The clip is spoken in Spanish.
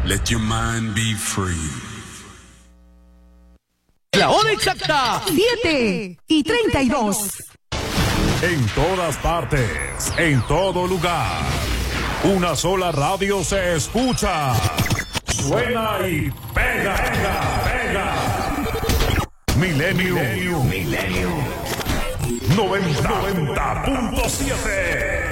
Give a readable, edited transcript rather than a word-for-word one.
Let your mind be free. La hora exacta, 7:32. En todas partes, en todo lugar. Una sola radio se escucha. Suena y pega, pega, pega. Milenio 90.7.